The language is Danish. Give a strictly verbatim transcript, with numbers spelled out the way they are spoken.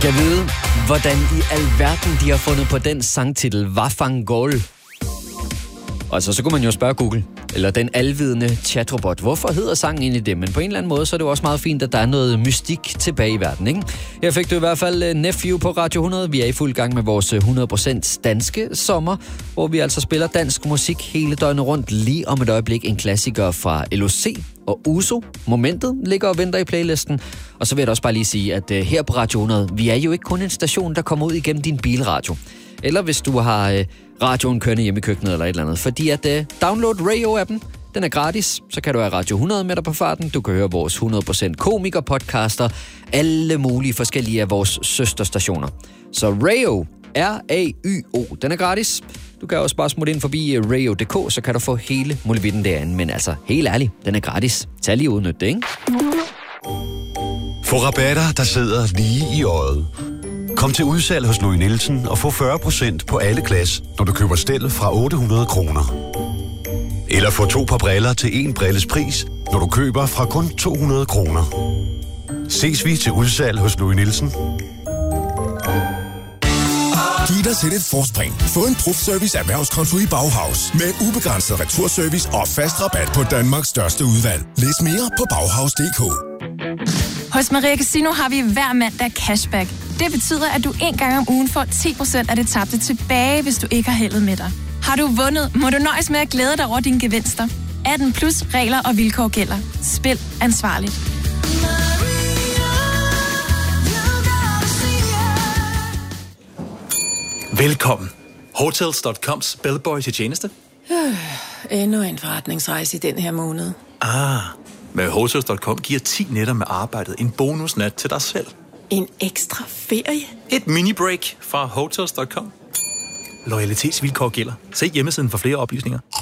Kan vide, hvordan i alverden de har fundet på den sangtitel, Vafangol. Og så, så kunne man jo spørge Google, eller den alvidende chatrobot, hvorfor hedder sangen egentlig det? Men på en eller anden måde, så er det jo også meget fint, at der er noget mystik tilbage i verden, ikke? Her fik du i hvert fald Nephew på Radio hundrede. Vi er i fuld gang med vores hundrede procent danske sommer, hvor vi altså spiller dansk musik hele døgnet rundt. Lige om et øjeblik en klassiker fra L O C og Uso. Momentet ligger og venter i playlisten. Og så vil jeg da også bare lige sige, at uh, her på Radio hundrede, vi er jo ikke kun en station, der kommer ud igennem din bilradio. Eller hvis du har uh, radioen kørende hjemme i køkkenet eller et eller andet. Fordi at uh, download Rayo-appen, den er gratis. Så kan du have Radio hundrede med dig på farten. Du kan høre vores hundrede procent komiker-podcaster. Alle mulige forskellige af vores søsterstationer. Så Rayo, R A Y O, den er gratis. Du kan også bare smutte ind forbi rayo punktum d k, så kan du få hele muligheden derinde. Men altså, helt ærligt, den er gratis. Tag lige udnyt det, ikke? Få rabatter, der sidder lige i øjet. Kom til udsalg hos Louis Nielsen og få fyrre procent på alle glas, når du køber stel fra otte hundrede kroner. Eller få to par briller til en brilles pris, når du køber fra kun to hundrede kroner. Ses vi til udsalg hos Louis Nielsen. Giv dig selv et forspring. Få en Prof-service erhvervskonto i Bauhaus. Med ubegrænset returservice og fast rabat på Danmarks største udvalg. Læs mere på bauhaus punktum d k. Hos Maria Casino har vi hver mandag cashback. Det betyder, at du en gang om ugen får ti procent af det tabte tilbage, hvis du ikke har heldet med dig. Har du vundet, må du nøjes med at glæde dig over dine gevinster. atten plus regler og vilkår gælder. Spil ansvarligt. Velkommen. Hotels punktum coms bellboy til tjeneste. Øh, endnu en forretningsrejse i den her måned. Ah, med Hotels punktum com giver ti nætter med arbejdet en bonusnat til dig selv. En ekstra ferie? Et mini-break fra Hotels punktum com. Loyalitetsvilkår gælder. Se hjemmesiden for flere oplysninger.